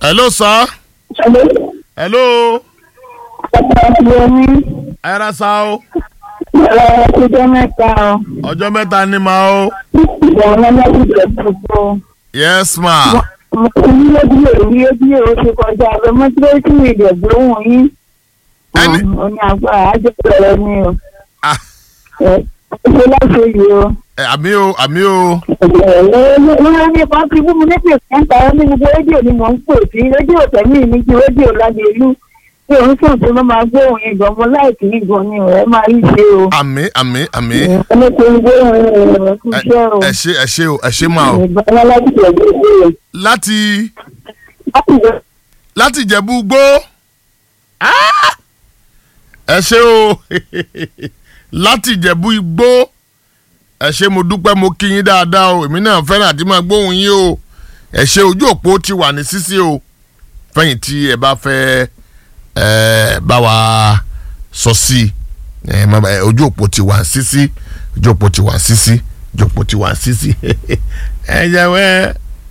Hello, sir. Hello. Era sao. Ọjọ́ mẹ́ta ni ma o. Yes, ma. Àmì o. Wọ́n ní kan ti fún mi ní pèsè ń ta ní gbogbo rédíò ni mò ń pè sí rédíò tẹ̀mí mi ju rédíò Lágelú tí òun sùn tí wọ́n máa gbé òun ìgbọ̀n mọ́ láìpẹ́ ìgbọ̀n ni ọ̀rẹ́ máa rí ṣe o. Àmì. Ẹni tó ń gbé òun kú iṣẹ́ o. Ẹ ṣé ma o. Láti Ìjẹ̀bú Igbó. Ẹ ṣé o. Láti Ìjẹ̀bú Igbó. Ẹ ṣé mo dúpẹ́ mo kí yín dáadáa o. Èmi náà fẹ́ràn àti máa gbóhùn yín o. Ẹ ṣé ojú òpó ti wà ní sísí o. Fẹ́yìn tí ẹ bá fẹ́ bá wa sọ sí ojú òpó ti wà sísí. Ojú òpó ti wà sísí. Ojú òpó ti wà sísí. Ẹ jẹ́wẹ́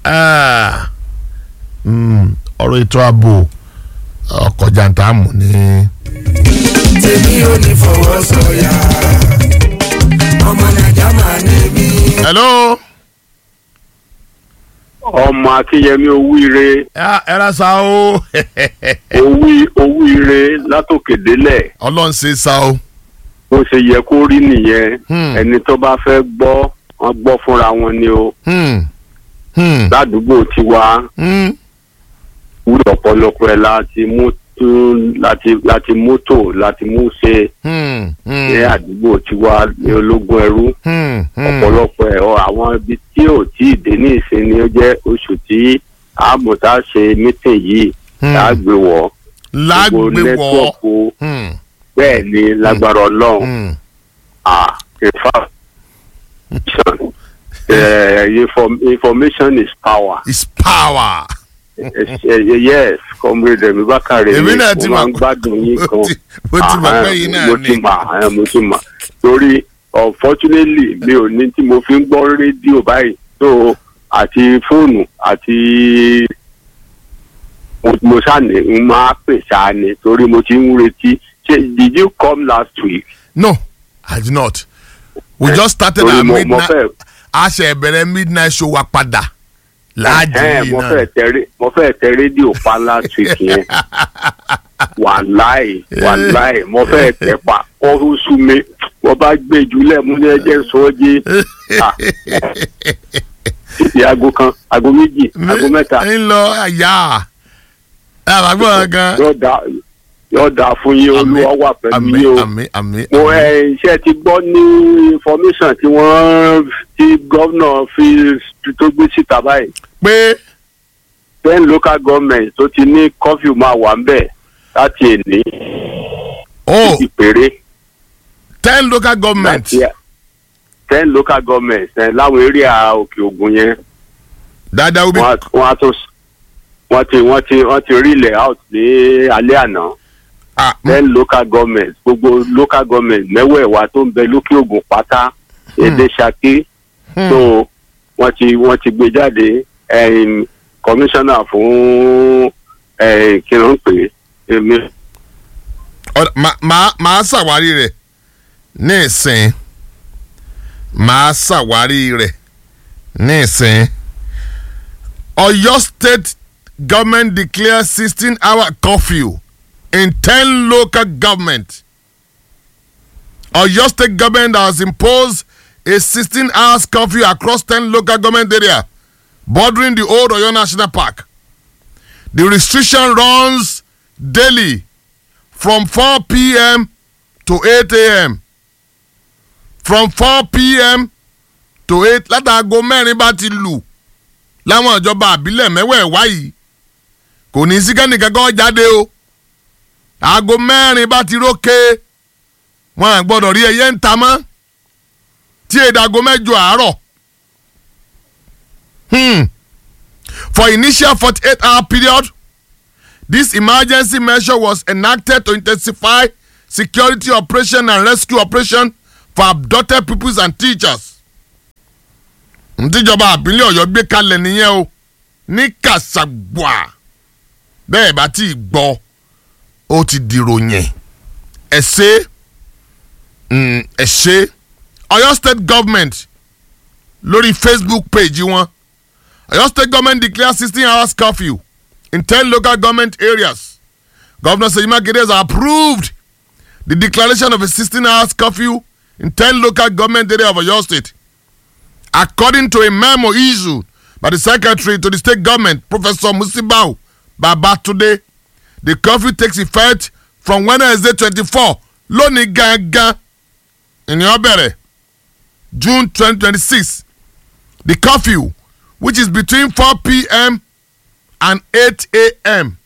ọ̀rọ̀ ètò ààbò ọkọ̀ jàǹtàmù ni. Tèmi ò ní fọwọ́ sọ̀yà. Ọmọ Nàìjà máa ní mí. Hello. Ọmọ Akínyẹmí Owíire. Ẹ ra sa o. Owíire látòkè délẹ̀. Ọlọ́run ṣe sa o. Bó ṣe yẹ kó rí nìyẹn. Ẹni tó bá fẹ́ gbọ́ wọ́n gbọ́ fúnra wọn ni o. Ládùúgbò tiwa. Wúlò ọ̀pọ̀lọpọ̀ ẹ̀ láti mú ṣe ní àdúgbò tiwa ní ológun ẹrú ọ̀pọ̀lọpọ̀ ẹ̀ àwọn ibi tí ò tí ì dé ní ìsinmi ó jẹ́ oṣù tí àmọ̀tá ṣe mítìn yìí lágbèwọ̀ gbogbo nẹ́tíwọ̀kù bẹ́ẹ̀ ni lágbára Ọlọ́run information is power. Is power. Yes, comrade mi Bakare èmi náà ti máa ń gbádùn yín kan mo ti mọ̀ pé yín náà ni mo ti mọ̀ torí unfortunately mi ò ní tí mo fi ń gbọ́ rédíò báyìí so àti fóònù àti mo ṣàní n máa pè ṣáni torí mo ti ń retí did you come last week? No, I did not. We just started our midnight a ṣe bẹ̀rẹ̀ midnight show wa padà. Mo fẹ́ tẹ rédíò pa last week yẹn wàláì mo fẹ́ tẹ pa ọrùn sú mi wọ́n bá gbé jùlẹ̀ mú ní ẹjẹ́ sọ́ọ́jì títí aago kan aago méjì aago mẹ́ta. ń lọ àyà àbágbọ́n gan. yóò dáa fún yín Olúwa wà pẹ̀lú yín o. mo iṣẹ́ ti gbọ́ ní information tí gómìnà fi tó gbé síta báyìí. pé 10 local government tó ti ní curfew máa wà ń bẹ̀ láti èní. ti péré. 10 local government. 10 local government láwọn area Òkè Ògùn yẹn. dáadáa obi. wọ́n ti rí ilẹ̀ out ní alẹ́ àná. 10 local government gbogbo local government mẹ́wẹ̀ẹ̀wá tó ń bẹ lókè Ògùn pátá èdè Ṣakí so wọ́n ti gbé jáde commissioner fún kí ló ń pè é. màá ṣàwárí rẹ̀ ní ìsìn Ọ̀yọ́ state government declares 16-hour curfew in 10 local government. Ọ̀yọ́ state government has imposed a 16 hours curfew across 10 local government areas bordering the old Oyo National Park. The restriction runs daily from 4 p.m. to 8 a.m. From 4 p.m. to 8 látàgò mẹ́rin bá ti lù láwọn ìjọba àbílẹ̀ mẹ́wẹ̀ẹ̀wá yìí kò ní sí kẹ́nìkan kan jáde o. Aago mẹ́rin bá ti rókè wọn à gbọ́dọ̀ rí ẹyẹ ń ta mọ́ tí èdàgò mẹ́jọ àárọ̀. For initial 48-hour period, this emergency measure was enacted to intensify security operation and rescue operation for abducted pupils and teachers. Ntíjọba àbílẹ̀ Ọ̀yọ́ gbé kalẹ̀ nìyẹn o ní Kàṣàgbà bẹ́ẹ̀ bá tí gbọ́ ó ti dìròyìn ẹ ṣe Ọ̀yọ́ state government lórí Facebook page wọn Ọ̀yọ́ state government declares 16 hours curfew in 10 local government areas. Governor Seyi Makinde has approved the declaration of a 16 hours curfew in 10 local government areas of Oyo State. According to a memo issued by the Secretary to the State Government, Professor Musibau Babatunde, the curfew takes effect from Wednesday 24, lónìí gangan, ìyẹn bẹ̀rẹ̀, June 2026. The curfew, which is between 4 p.m. and 8 a.m.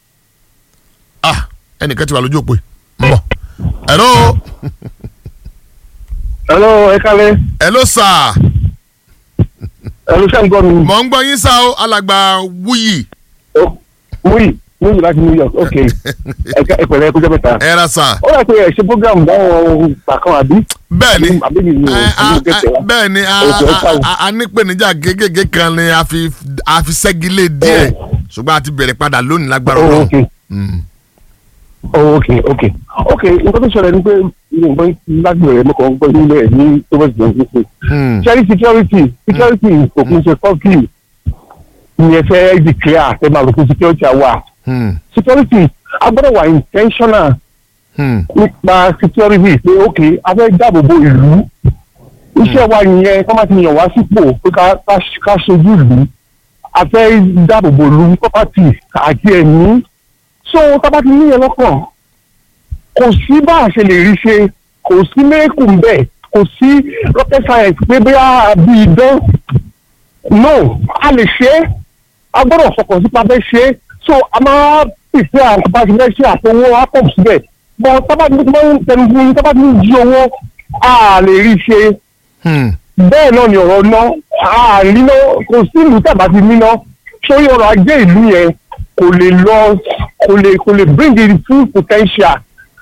Ẹnìkan ti wà lójú òpó yìí. Hello. Hello, ẹ kálẹ́. Hello, sir. Hello, ṣé ń gbọ́ mi? Mo ń gbọ́ yín sá o, alàgbà Wúyì. Wúyì láti New York, ok. Ẹ pẹ̀lẹ́ ẹ kú jẹ́ mẹ́ta. Ẹ ra sá. Ó yà pé ẹ ṣe program báwọn pàkan àbí? Bẹ́ẹ̀ni, bẹ́ẹ̀ni, a nípèníjà gégége kan ni a fi ṣẹ́gilé díẹ̀, ṣùgbọ́n a ti bẹ̀rẹ̀ padà lónìí lágbára Ọlọ́run. Ok. Nǹkan tó ṣẹlẹ̀ ni pé ìwọ̀n lágbèrè mọ́kàn ń gbọ́ nílẹ̀ ní Thomas Johnson. Security kò kí n ṣe kọ́kì ìyẹn fẹ́ declare ẹ máa rò pé security àwa. Security a gbọ́dọ̀ wà intentional nípa security pé ok a fẹ́ dáàbò bo ìlú. Iṣẹ́ wa nìyẹn kọ́ máa ti yàn wá sípò pé ká ṣojú ìlú. A fẹ́ dáàbò bo ìlú property àti ẹ̀mí. So tábà ti níyẹn lọ́kàn kò sí bá a ṣe lè rí ṣe kò sí mẹ́kù bẹ́ẹ̀ kò sí rocket science pé bóyá bí idán no a lè ṣe é a gbọ́dọ̀ fọkàn sípa bẹ́ẹ̀ ṣe é so a máa pèsè àǹkàbáṣe bẹ́ẹ̀ ṣe àtọwọ́ apọ̀ síbẹ̀ bọ́n tábà ti máa ń tẹnu fún tábà ti ń jí owó a lè rí ṣe bẹ́ẹ̀ náà ni ọ̀rọ̀ ná a rí ná kò sí ìlú tàbá ti níná sórí ọrọ̀ ajé ìlú yẹn kò lè bring the full potential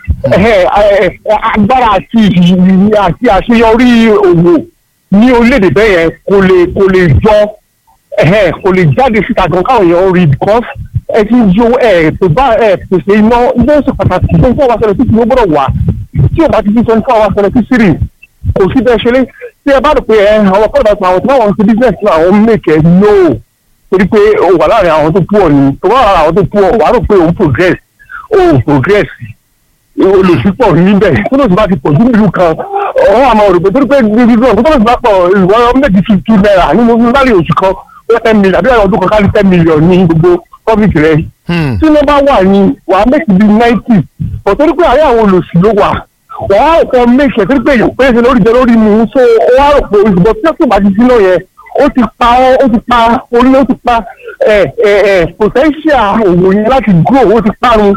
agbára àti àṣeyọrí òwò ní orílẹ̀-èdè bẹ́ẹ̀ yẹn kò lè jáde síta gan káwọn èèyàn rí because ẹ ti ń jó pèsè iná ilé ìṣe pàtàkì tó ń fọwọ́ aṣọ ẹ̀lẹ́tì ló gbọ́dọ̀ wà tí ò bá ti fi sọ ní fọwọ́ aṣọ ẹ̀lẹ́tì sírì kò sí bẹ́ẹ̀ ṣe lé tí ẹ bá rò pé àwọn kọ́ọ̀dà àwọn tí wọ́n ń ṣe business náà àwọn mẹ́kẹ̀ẹ́ no torí pé o wà láàrin àwọn tó pọ̀ ni tó wà láàrin àwọn tó pọ̀ wà á rò pé òun progress olùsípọ̀ níbẹ̀ tó lóṣù bá ti pọ̀ jù nílùú kan ọ̀hún àmọ́ rò pé torí pé níbi náà tó lóṣù bá pọ̀ ìwọ́n méjì tuntun náírà nínú láàrin oṣù kan wọ́n 10 million àbí ọdún kan kárí 10 million ní gbogbo public rẹ̀ tí wọ́n bá wà ní wàá méjì bíi 90 pọ̀ torí pé àárẹ̀ àwọn olùsí ló wà wọ́n á kọ́ méjì torí pé èèyàn péréṣe lórí jẹ lórí mu so ó wá rò pé ìṣùgbọ́n tí ó sì bá ti sí náà yẹn ó ti pa potential òwò yẹn láti grow ó ti parun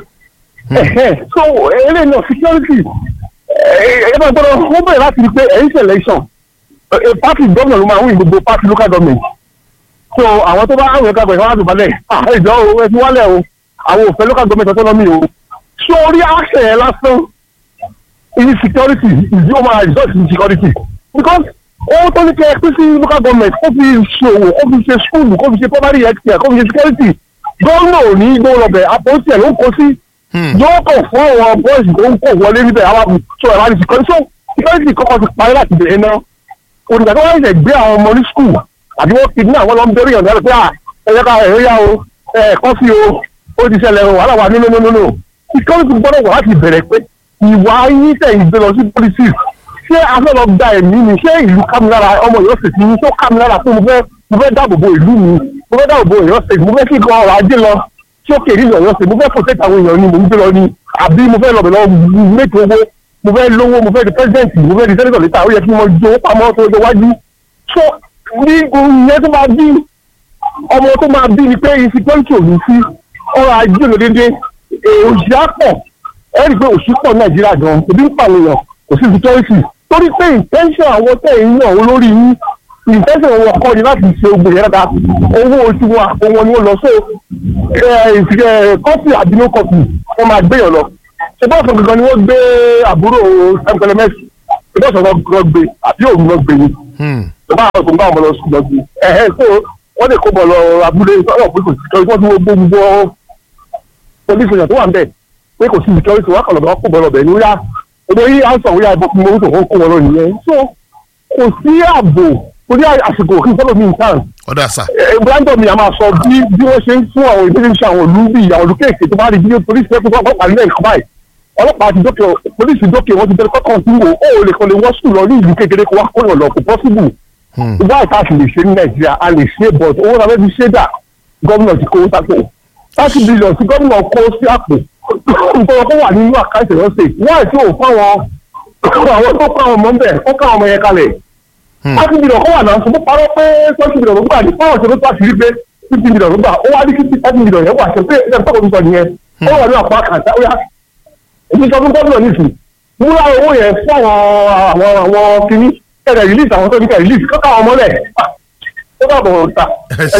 so eléyìí náà security ẹgbẹ́ gbọ́dọ̀ ó bẹ̀rẹ̀ láti rí pé ẹ̀yìn selection party governor ló máa ń wí gbogbo party local government so àwọn tó bá àwọn local government wọn á dùn balẹ̀ ìjọ ẹ ti wálẹ̀ o àwọn òfin local government autonomy o so orí àṣẹ yẹn lásán insecurity ìdí ó máa result in security because owó tó ní kẹ́ pín sí local government kó fi ṣòwò kó fi ṣe school kó fi ṣe primary health care kó fi ṣe security gómìnà ò ní gbó lọ́bẹ̀ àpótí ẹ̀ ló ń kó sí yóò kàn fún àwọn boys tó ń kó wọlé níbẹ̀ àwọn tó ẹ̀rọ àti security kọ́kọ́ ti parí láti bẹ̀rẹ̀ náà òdìgbà tó wáyé gbé àwọn ọmọ ní school àbí wọ́n ti ní àwọn lọ́n bẹ́rẹ̀ yàn lẹ́rù pé ẹ̀yẹ́ ká ẹ̀rọ yá o kọ́fí o ó ti ṣẹlẹ̀ o wàhálà wà nínú security gbọ́dọ̀ wà láti bẹ̀rẹ̀ pé ìwà yín tẹ̀yìn gbé lọ sí policies ṣé afẹ́ lọ gba ẹ̀mí ni ṣé ìlú kámilára ọmọ Ọ̀yọ́ State ni ṣó kámilára pé mo fẹ́ dáàbò bo ìlú mi mo fẹ́ dáàbò bo Ọ̀yọ́ State mo fẹ́ kí nǹkan ọrọ̀ ajé lọ tí ó kéré ní Ọ̀yọ́ State mo fẹ́ protect àwọn èèyàn ni mo ń gbé lọ ni àbí mo fẹ́ lọ bẹ̀ lọ make owó mo fẹ́ lówó mo fẹ́ di president mo fẹ́ di senator later ó yẹ kí mo jó pamọ́ tó ọjọ́ wájú so ní ìyẹn tó máa bí ọmọ tó máa bí ni pé insecurity ò ní sí ọrọ̀ ajé ló dédé òṣì àpọ̀ ẹ̀rí pé òṣì pọ̀ Nàìjíríà gan òbí ń pànìyàn kò sí security torí pé intention àwọn tẹ̀yìn náà olórí yín intention wọn kọ́ ni láti ṣe ogun yẹn dáadáa owó tí wọn àpò wọn ni wọn lọ so kọ́pì àbínú kọ́pì wọn máa gbé yàn lọ ṣùgbọ́n ọ̀sán gangan ni wọ́n gbé àbúrò ẹ̀ńpẹ̀lẹ̀ mẹ́sì ṣùgbọ́n ọ̀sán lọ gbé àbí òun lọ gbé ni ṣùgbọ́n àwọn tó ń bá wọn lọ sùn lọ gbé so wọ́n lè kó bọ̀ lọ abúlé sọ̀rọ̀ pé kò sí wọ́n ti wo gbogbo police station tó wà ń bẹ̀ pé kò sí security wọ́n kàn lọ́dọ̀ kó bọ̀rọ̀ bẹ̀ ní wíyá ọdọ yìí à ń sọ wíyá ìbọn fún mi orúkọ kó wọn lọ nìyẹn so kò sí ààbò torí àsìkò kí n fọlọ mi nǹkan. ọ̀dà sà. brandon mi a máa sọ bí wọ́n ṣe ń fún àwọn ìdílé iṣẹ́ àwọn ìlú bíi àwọn olùkéèké tó bá rí bíi polisi pé kókó ọlọ́pàá nílẹ̀ nǹkan báyìí ọlọ́pàá ti dókè polisi dókè wọ́n ti bẹ̀rẹ̀ kọ́kọ́ sí wò ó lè kọ́ lè wọ́n sùn lọ ní ìlú kékeré kó wá kó yàn lọ kò pọ́sibù. ìgbà ìta sì lè ṣe ní nàìjíríà a lè ṣe but owó náà fẹ́ẹ́ fi ṣe dà gómìnà ti kó sápò 30 billion tí gómìnà kó sí àpò nítorí kó wà nínú àkáǹtì lọ́sẹ̀ wọ́n ti ò fáwọn tó fáwọn ọmọ bẹ́ẹ̀ kó káwọn ọmọ yẹn kalẹ̀ 30 billion kó wà náà sọ parọ́ pé 20 billion ló gbà ní fáwọn ṣe ló tó àṣírí pé 50 billion ló gbà ó wá ní 50 billion yẹn wà ṣe pé ẹ̀ ń tọ́kọ̀ nípa nìyẹn ó wà ní àpò àkàtà ó yá èmi sọ fún gómìnà nìsín múra owó yẹn fún àwọn kìíní ẹ̀rẹ̀ release àwọn tó ní ká release kọ́kọ́ àwọn ọmọ rẹ̀ ó dàbọ̀ ta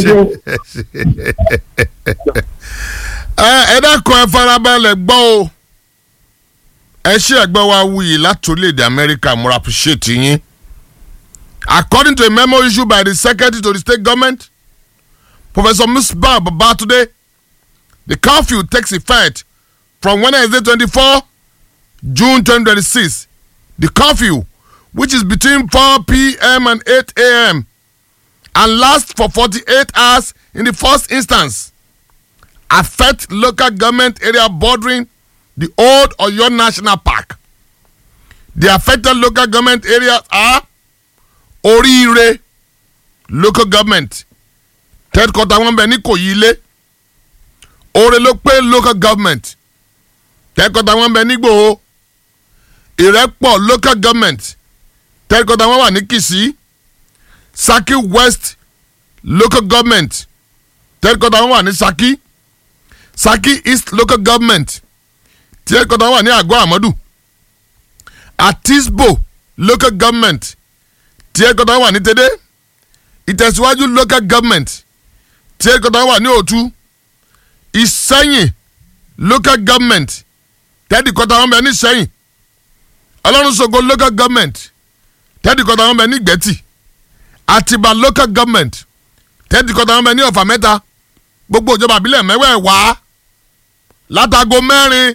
ẹ dákun ẹ farabalẹ̀ gbọ́ o ẹ ṣe ẹgbẹ́ wa wuyì láti orílẹ̀-èdè Amẹ́ríkà mo appreciate yín. According to a memo issued by the Secretary to the State Government, Professor Musbah Babatunde, the curfew takes effect from Wednesday 24 June 2026. The curfew, which is between 4 p.m. and 8 a.m. and lasts for 48 hours in the first instance, affect local government area bordering the Old Oyo National Park. The affected local government areas are Oríire local government, headquarter wọn bẹ ní Kòyílé, Orelope local government, headquarter wọn bẹ ní Ìgbòho, Ìrẹ́pọ̀ local government, headquarter wọn wà ní Kìsì, Saki West local government, headquarter wọn wà ní Saki, Saki East local government, headquarter wọn wà ní Àgọ́ Àmọ́dù, Atisbo local government, headquarter wọn wà ní Tẹ́dẹ́, Ìtẹ̀síwájú local government, headquarter wọn wà ní Òtú, Ìsẹ́yìn local government, headquarter wọn bẹ ní Ìsẹ́yìn, Ọlọ́runṣògo local government, headquarter wọn bẹ ní Ìgbẹ́tì, Àtìbà local government, headquarter wọn bẹ ní Ọ̀fà Mẹ́ta. Gbogbo ìjọba àbílẹ̀ mẹ́wẹ̀ẹ̀wá látago 4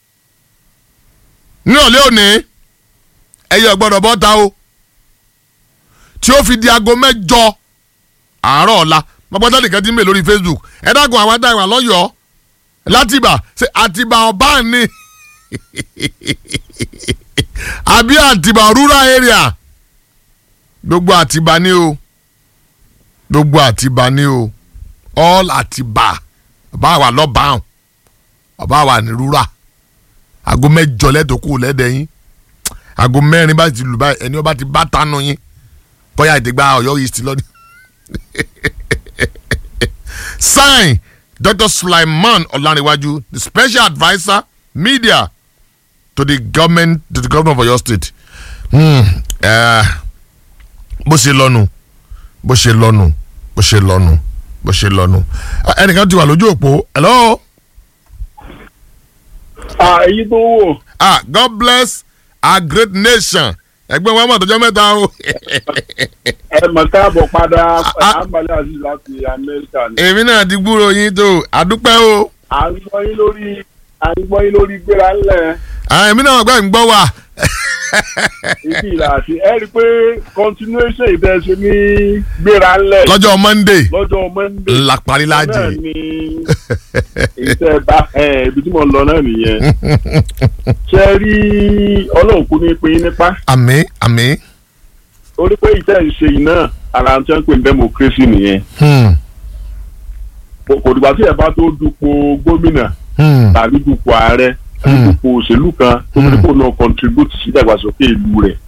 ní ọ̀lẹ́ òní ẹ̀yẹ gbọ́dọ̀ bọ́ta o tí ó fi di aago 8 àárọ̀ ọ̀la mọ́pọ́tà nìkan ti ń bè lórí Facebook ẹ dákun àwọn adáwà lọ́yọ̀ọ́ látìbà ṣe Àtìbà ọ̀bá ni àbí Àtìbà rural area gbogbo Àtìbà ni o gbogbo Àtìbà ni o all Àtìbà ọba wa lọ́bàá ọba wa ní rural aago 8 lẹ́dọ̀kú lẹ́dẹ̀yìn aago 4 bá ti lù báyìí ẹni ọba ti bá tánú yín bóyá ìdìgbà Ọ̀yọ́ East lọ́dún. Sign Dr. Sulaiman Ọláníwájú, the special adviser media to the government, to the governor of Ọ̀yọ́ State. Bó ṣe lọ́nu. Ẹnìkan ti wà lójú òpó. Hello. Èyí tó wò. God bless our great nation. Ẹgbẹ́ wọn mọ̀ tọjọ́ mẹ́ta o. Ẹ mọ̀ káàbọ̀ padà àǹbalẹ̀ àti láti Amẹ́ríkà ni. Èmi náà ti gbúrò yín tó àdúpẹ́ o. À ń gbọ́ yín lórí gbéra ńlẹ̀. Èmi náà gbẹ́ ń gbọ́ wà. Ibi ìlà àti ẹ rí i pé continuation ìtẹ̀sí ní gbéra ńlẹ̀. Lọ́jọ́ Monday. La parí láàjì. náà ni ìtẹ̀ bá ibi tí mo lọ náà nìyẹn. Ṣé rí Ọlọ́run kú ní pín nípa? Àmín. Ó rí pé ìtẹ̀ ń ṣe iná ara tí wọ́n ń pè ní democracy nìyẹn. Kò dìgbà tí ẹ bá tó dupò gómìnà tàbí dupò ààrẹ tàbí dupò òṣèlú kan tó ní kó náà contribute sí ìdàgbàsókè ìlú rẹ̀.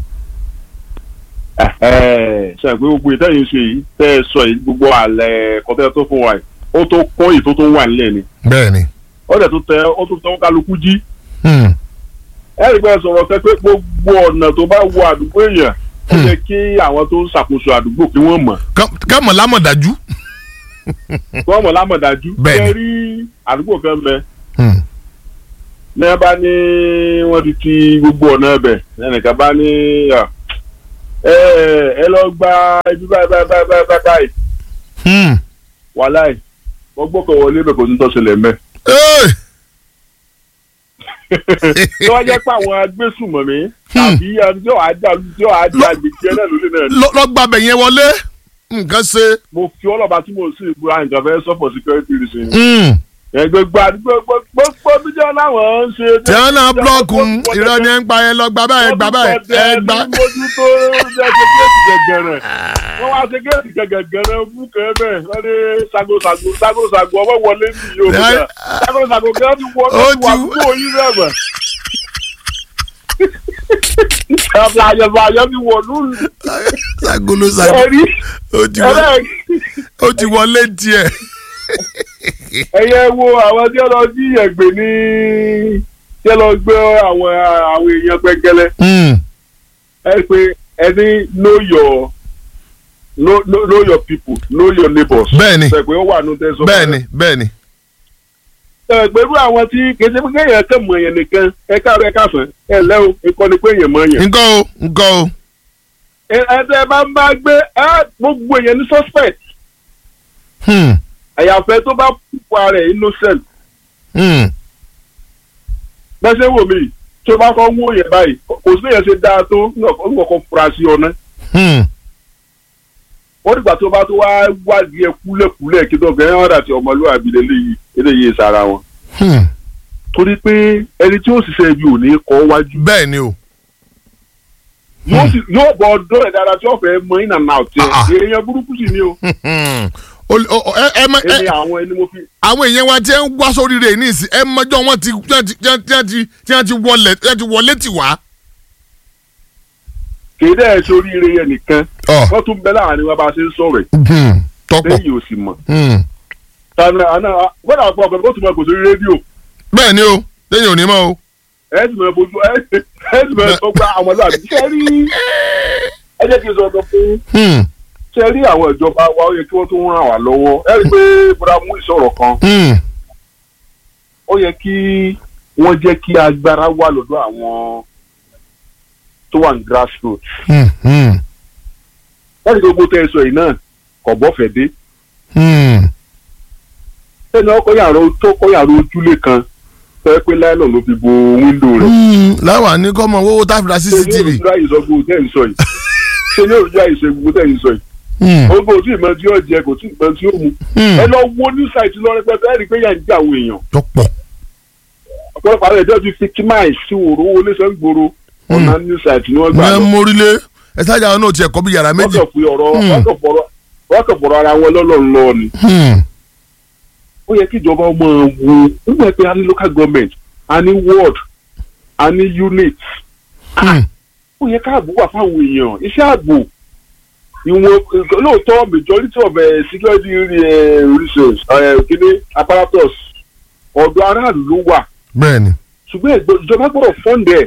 Ṣé àgbẹ̀ gbogbo ìtẹ̀yìn ṣe yìí tẹ́ ẹ sọ yìí gbogbo àlẹ́ kọ́tẹ́ tó fún wa yìí ó tó kọ́ èyí tó wà nílẹ̀ ni. Bẹ́ẹ̀ni. Ó dẹ̀ tó tẹ́ kálukú jí. Ẹ̀rí pé sọ̀rọ̀ pé gbogbo ọ̀nà tó bá wọ àdúgbò èèyàn ó yẹ kí àwọn tó ń ṣàkóso àdúgbò kí wọ́n mọ̀. Ká mọ̀ lámọ̀dájú. Wọ́n mọ̀ lámọ̀dájú. Bẹ́ẹ̀ni. Ṣé rí àdúgbò kan bẹ? Ní ẹ bá ní wọ́n ti ti gbogbo ọ̀nà ẹ̀bẹ̀ ẹnìkan bá ní ẹ lọ gba ibi báyìí. Wàláì wọ́n gbọ́kọ̀ wọlé bẹ̀ kò ní tọ́sílẹ̀ mẹ́. tí wọ́n jẹ́ pé àwọn agbésùmọ̀mí tàbí àjọ àgbèjì náà lórí náà. lọ́gbàbẹ̀ yẹn wọlé nǹkan ṣe. mo fi ọlọ́ba tí mo sì búra nǹkan fẹ́ sọ for security reasons. gbogbo bíjọ́ láwọn ń ṣe. tí wọ́n náà búlọ́ọ̀kù irọ́ ni ẹ̀ ń pa ẹ lọ gbà báyìí gbà báyìí ẹ gbà. mójútó ṣe géètì gẹ̀gẹ̀rẹ̀ wọ́n wá ṣe géètì gẹ̀gẹ̀rẹ̀ fún kẹ́ẹ̀bẹ̀ wọ́n ní sagosago ọwọ́ wọlé ní yóò gbà sagosago kẹ́ẹ̀ ti wọ́n wà kúrò yín rẹ̀ mọ̀. àyẹ̀bọ̀ ti wọ̀ lóru. sagolosago ó ti wọlé tiẹ̀. ẹyẹ wo àwọn tí ó lọ jí ẹgbẹ ní tí ó lọ gbé àwọn èèyàn gbẹgẹlẹ. ẹ pé ẹni know your people know your neighbors. bẹ́ẹ̀ni ẹ pé ó wà nù tẹsán. bẹ́ẹ̀ni. pẹ̀lú àwọn tí kèsì pé kéèyàn kàn mọ̀ èèyàn nìkan ẹ káàárọ̀ ẹ káàsán ẹ lẹ́ o ikọ́ ni pé èèyàn mọ̀ èèyàn. nǹkan o. ẹ bá ń bá gbé gbogbo èèyàn ní suspect. àyàfẹ́ tó bá púpọ̀ rẹ̀ innocent. bẹ́sẹ̀ wò mí tó bá kọ́ wó yẹn báyìí kò sí èèyàn ṣe dáa tó nǹkan fura sí ọ náà. wọ́n dìgbà tó bá tó wá wádìí ẹ kúlẹ̀kúlẹ̀ kí tó fẹ́ hàn àti ọmọlúwàbí eléyìí sára wọn. torí pé ẹni tí ó ṣiṣẹ́ ibi ò ní kọ́ wájú. bẹ́ẹ̀ ni o. yóò bọ̀ ọdún ẹ̀ dára tí wọ́n fẹ́ mọ in and out ẹ̀ èèyàn burúkú sì ni o. àwọn èèyàn wa tí ń wá sórí rẹ̀ ní ìsìn ẹ mọ́jọ́ wọn ti wọlé tì wá. kéde ẹ̀ sórí ire yẹn nìkan wọ́n tún bẹ láàrin wa bá a ṣe ń sọ̀rọ̀ ẹ̀ lẹ́yìn òsì mọ̀. wọ́n dà pọ̀ ọ̀gbẹ́ tó tún mọ̀ kò sórí rédíò. bẹ́ẹ̀ ni o lẹ́yìn òní mọ́ o. ẹ ti mọ̀ fojú ẹ ti mọ̀ tó gba àwọn ọlọ́àbí. ṣé rí ẹ jẹ́ kí n sọ ọ̀dọ̀ fún ṣe rí àwọn ìjọba wa ó yẹ kí wọ́n tún ràn wá lọ́wọ́ ẹ rí i pé bọ́dà mú ìsọ̀rọ̀ kan ó yẹ kí wọ́n jẹ́ kí agbára wà lọ́dọ̀ àwọn tó wà ní grassroots. wọ́n ní gbogbo tẹ́ ẹ sọ yìí náà kò bọ́fẹ̀ dé. ẹni ọkọ̀ yàrá ojúlé kan fẹ́ pé láìlọ́n ló fi bo wíńdò rẹ̀. láwa ní kọ́mọ owó tá a fi ra CCTV. ṣé ní òrùjọ́ àìsàn gbogbo tẹ́ ẹ̀ ń sọ yìí ṣé ní òrùjọ́ àìsàn gbogbo tẹ́ ẹ̀ ń sọ yìí. ogun kò tí ì mọ tí yóò jẹ kò tí ì mọ tí yóò mu. ẹ lọ wo ní sáìtì lọ rẹpẹtẹ ẹ rí i pé yà ń jẹ àwọn èèyàn. ọ̀pọ̀lọpọ̀ àwọn ẹ̀jọ́ ti fi kímáì sí òru owó lẹ́sẹ̀ ń gbòòrò ọ̀nà ní sáìtì ni wọ́n gbà lọ. wọ́n mórílé ẹ sájà wọn náà ti ẹ̀kọ́ bí yàrá méjì. wọ́n kàn fọ̀rọ̀ ara wọn lọ́lọ́run lọ ni. ó yẹ kí ìjọba ọmọ wo nígbà pé a ní local government a ní ward a ní unit. ó yẹ káàbò wà fáwọn èèyàn iṣẹ́ ààbò ìwọ̀n lóòótọ́ majority of security resources kìíní apparatus ọ̀dọ̀ aráàlú ló wà. bẹ́ẹ̀ni. ṣùgbọ́n ìjọba gbọ́dọ̀ fọ́ǹdẹ̀.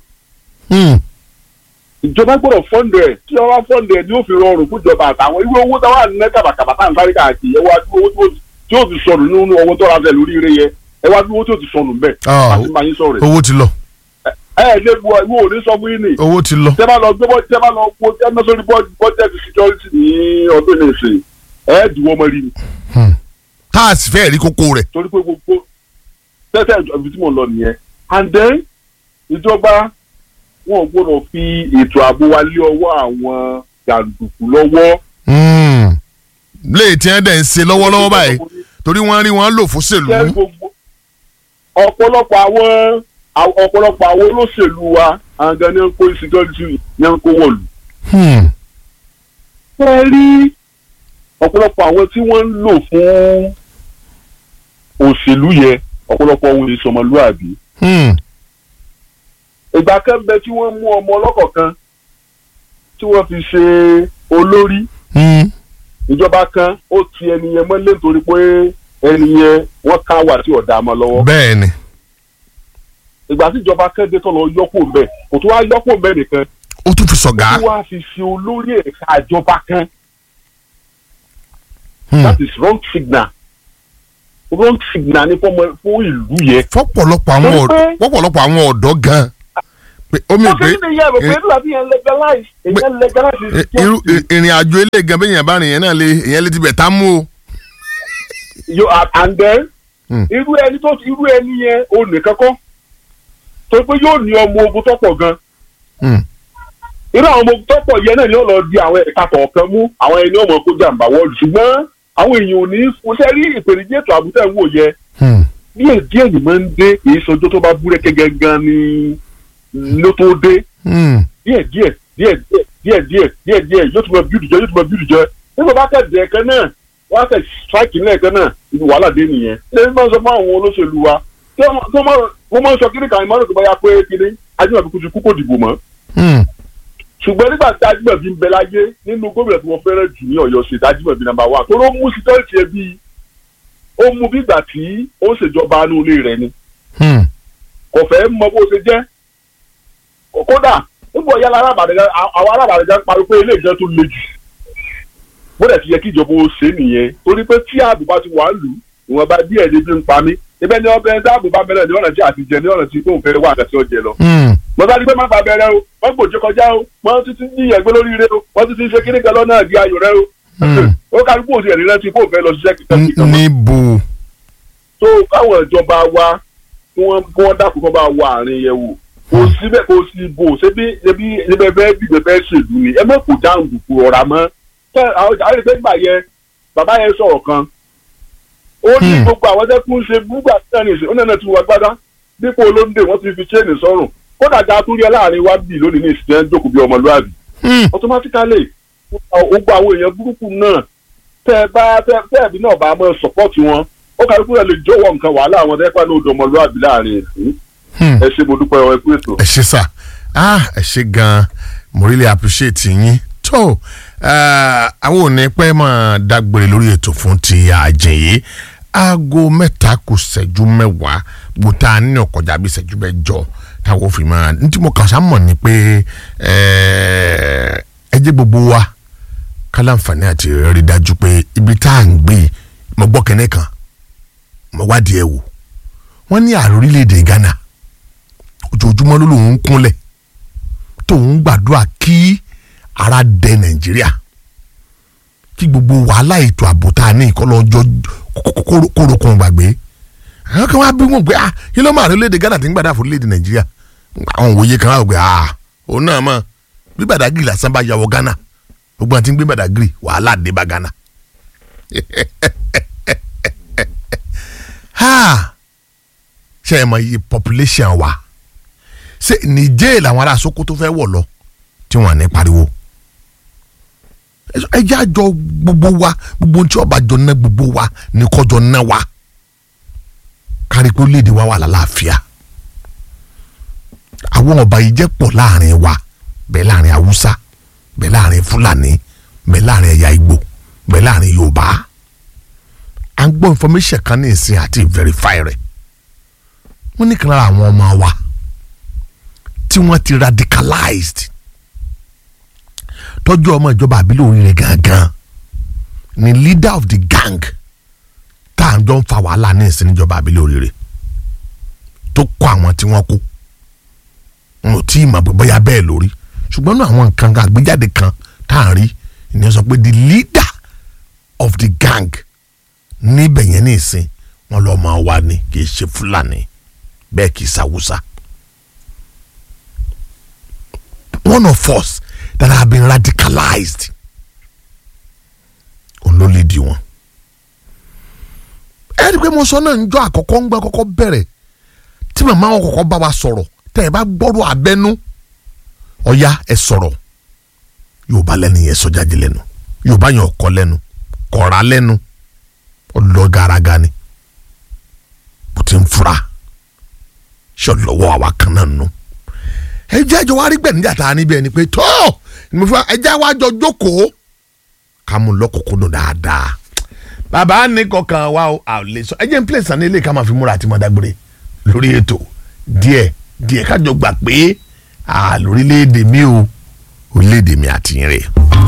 ìjọba gbọ́dọ̀ fọ́ǹdẹ̀ tí wọ́n bá fọ́ǹdẹ̀ ni ó fi rọrùn fún ìjọba àtàwọn irú owó táwọn àná kàbàkàbà tá à ń sáré káàkiri ẹ wá dúró owó tí ó ti sọnù nínú owó tó ra fẹ́ lórí ire yẹn ẹ wá dúró owó tí ó ti sọnù bẹ́ẹ̀ àti máa yín sọ̀rọ̀. owó ti lọ. lè bu ìwọ ò ní sọ fún yín ni. owó ti lọ. tẹ́ bá lọ wo sórí budget security ní ọdún ní ìsìn dùwọ́ mọ́ rí ni. táàsì fẹ́ẹ̀ rí kókó rẹ̀. torí pé gbogbo tẹ́tẹ́ ibi tí mò ń lọ nìyẹn and then ìjọba wọn ò gbọ́dọ̀ fi ètò ààbò wa lé ọwọ́ àwọn jàǹdùkú lọ́wọ́. léè tí wọ́n dẹ̀ ń ṣe lọ́wọ́lọ́wọ́ báyìí torí wọ́n rí wọn lò fún ṣèlú. ọ̀pọ̀lọpọ̀ àwọn olóṣèlú wa àǹgá ní ń kó insecurity ní ń kó wọ̀lú. ẹ rí ọ̀pọ̀lọpọ̀ àwọn tí wọ́n ń lò fún òṣèlú yẹn ọ̀pọ̀lọpọ̀ ohun ìsọmọlúàbí. ìgbà kan bẹ tí wọ́n mú ọmọ ọlọ́kọ̀ọ̀kan tí wọ́n fi ṣe olórí. ìjọba kan ó ti ẹni yẹn mọ́lé nítorí pé ẹni yẹn wọ́n ká wà tí ọ̀dà mọ́ lọ́wọ́. bẹ́ẹ̀ni. ìgbà tí ìjọba kan dé tó lọ yọkùn bẹ́ẹ̀ kò tó wá yọkùn bẹ́ẹ̀ nìkan. ó tún fi sọ̀gá. ó wá fi ṣe olórí ẹ̀ka ìjọba kan. that is wrong signal ní fún ìlú yẹn. fọ́pọ̀lọpọ̀ àwọn ọ̀dọ́ gan-an. omi pé ìrìn àjò ilé gan bẹ́ẹ̀ yẹn bá rìn yẹn náà èèyàn lè ti bẹ̀ tá mú o. and then irú ẹni yẹn ò nìkan kọ́ tó pé yóò ní ọmọ ogun tó pọ̀ gan irú àwọn ọmọ ogun tó pọ̀ yẹn náà ni ó lọ di àwọn ẹ̀ka kọ̀ọ̀kan mú àwọn ẹni ọmọ kó jàǹbá wọ́ọ̀lù ṣùgbọ́n àwọn èèyàn ò ní fúnṣẹ́ rí ìpèníjì ètò àbúté ń wò yẹ díẹ̀ ni máa ń dé kì í sọjọ́ tó bá búrẹ́kẹ́ gangan ni ló tó dé díẹ̀ yóò tún bá bíúdù jẹ nígbà bá tẹ̀ dẹ̀ kan náà wọ́n á tẹ̀ strike nílẹ̀ kan náà ibi wàhálà dé nìyẹn lẹ́yìn máa ń sọ fún àwọn olóṣèlú wa wọ́n máa ń sọ kí ní kàn ìmọ̀ràn tó bá yá pé kí ni Ajímọ̀bí kú ti kú kò dìbò mọ́ ṣùgbọ́n nígbà tí Ajímọ̀bí ń bẹ láyé nínú gómìnà tí wọ́n fẹ́ràn jù ní Ọ̀yọ́ ṣètò Ajímọ̀bí nàmbà wà tó ló mú síkẹ́rìtì ẹ bíi ó mú bí ìgbà tí ó ń ṣèjọba inú ilé rẹ̀ ni kò fẹ́ mọ bó ṣe jẹ́ kódà nígbà ọ̀yá àwọn alábàdàn parí pé ilé ìjọ tó le jù bóde ti yẹ kí ìjọba ó ṣe nìyẹn torí pé tí ààbò bá ti wà ń lù ìwọ̀n bá díẹ̀ ní bí ń pa mí ibẹ̀ ni ọbẹ̀ dáàbò bá bẹ̀rẹ̀ ní ọ̀nà tí àti jẹ ní ọ̀nà tí kò fẹ́ wà àti ọjẹ lọ. mo sáré pé má gba abẹ́rẹ́ o wọ́n gbòjì kọjá o wọ́n ti ní ìyẹ̀gbẹ́ lórí ire o wọ́n ti ṣe kíní kan lọ́nà àdí ayò rẹ o. ó kárí kó o sì ẹ̀rí rẹ tí kò fẹ́ lọ ṣiṣẹ́ kíkan. níbo. tó káwọn ìjọba wa kí wọ́n dákun kọ́ bá wà àárín yẹn wò kò síbẹ̀ kò sí ibò ṣebí bẹ́ẹ̀ ṣèlú ni ẹ mọ̀ kó dáhùn dùkú ọ̀rá mọ́ àwọn ìgbẹ́ gbà yẹ bàbá yẹn sọ̀rọ̀ kan ó ní gbogbo àwọn tẹ́kùn ṣe gbúgbà tẹ́nìsì ó nẹ́nà tí wọ́n gbádá dípò olóńdè wọ́n ti fi chain sọ́rùn kódà ga tó rí ẹ láàrin wá bì lónìí ní ìsìn jókòó bí ọmọlúwàbí automatically gbogbo àwọn èèyàn burúkú náà tẹ́ẹ̀bí náà bá mọ́ support wọn ó kárí kúrò lè jọ̀wọ́ nǹkan wàhálà àwọn tẹ́ẹ̀pá ní odò ọmọlúwàbí láàrin ìsìn ẹ ṣe mo dúpẹ́ ọ ẹ kú ètò. ẹ ṣe sà ẹ ṣe gan-an mo really appreciate yín tó àwọn ò ní pẹ́ máa dágbére lórí ètò fún ti àjẹyé aago 7:10 gbòtá ní ọkọjà bíi 7:8 táwọn ò fi máa ní tí mo kàn sá mọ̀ ni pé ẹ jẹ́ gbogbo wa kálánfààní àti rí dájú pé ibi tá à ń gbé mo gbọ́ kẹ́nẹ́ kan mo wádìí ẹ̀ wò wọ́n ní ààrẹ orílẹ̀-èdè Ghana ojoojúmọ́ ló lòun ń kúnlẹ̀ tóun gbàdúrà kí ara dẹ Nàìjíríà kí gbogbo wàhálà ètò ààbò tá a ní ìkọlọ́jọ́ kórókun gbàgbé àwọn kan wá bí wọn pé kí ló máa rí orílẹ̀-èdè Ghana tí ń gbàdá fún orílẹ̀-èdè Nàìjíríà àwọn òye kan wá pé òun náà mọ̀ bí Badagry lásán bá yàwọ̀ Ghana gbogbo àti ń gbé Badagry wàhálà dé bá Ghana ṣe é mọ iye population wa ṣe Niger làwọn ará Sokoto fẹ́ wọ̀ lọ tí wọ́n ní pariwo ẹ jẹ́ àjọ gbogbo wa gbogbo tí ọba jọ ná gbogbo wa ní kọjọ ná wa kárí pé léde wa wà lálàáfíà àwọn ọba yìí jẹ́ pọ̀ láàrin wa bẹ́ẹ̀ láàrin Haúsá bẹ́ẹ̀ láàrin Fúlàní bẹ́ẹ̀ láàrin ẹ̀yà Ìgbò bẹ́ẹ̀ láàrin Yorùbá à ń gbọ́ information kan ní ìsìn àti verify rẹ̀ wọ́n ní kan lára àwọn ọmọ wa tí wọ́n ti radicalized tọ́jú ọmọ ìjọba àbílẹ̀ Oríire gangan ni leader of the gang tá à ń jọ ń fa wàhálà ní ìsìn níjọba àbílẹ̀ Oríire tó kọ́ àwọn tí wọ́n kó wọn ò tí ì mọ̀ bóyá bẹ́ẹ̀ lórí ṣùgbọ́n náà àwọn nǹkan àgbéjáde kan tá à ń rí ìyẹn sọ pé the leader of the gang níbẹ̀ yẹn ní ìsìn wọn lọ́ọ́ máa wá ní kì í ṣe Fúlàní bẹ́ẹ̀ kì í ṣàwùsà one of us that have been radicalized olólè di wọn ẹ rí i pé mo sọ náà ń jọ àkọ́kọ́ ń gbà kọ́kọ́ bẹ̀rẹ̀ tí màmá wọn kọ́kọ́ bá wa sọ̀rọ̀ tẹ́ ẹ bá gbọ́dọ̀ abẹ́nú ọ̀ya ẹ sọ̀rọ̀ Yorùbá lẹ́nu yẹn sọ jáde lẹ́nu Yorùbá yẹn ọkọ lẹ́nu kọ̀ọ̀rá lẹ́nu ọlọ́ garaga ni bó ti ń fura ṣe lọ́wọ́ àwa kan náà nù ẹ jẹ́ àjọ wa rí gbẹ̀níjà tá a níbi ẹni pé tó mo fẹ́ ẹ jẹ́ àwa jọ jókòó ká mú lọ́kùnkúndùn dáadáa bàbá ní kọkàn wa ó lè sọ ẹ jẹ́ n plẹ̀ sàn ní ilé ká máa fi múra àti máa dágbére lórí ètò díẹ̀ kájọ gbà pé lórílẹ̀‐èdè mi o orílẹ̀‐èdè mi àti yín rè.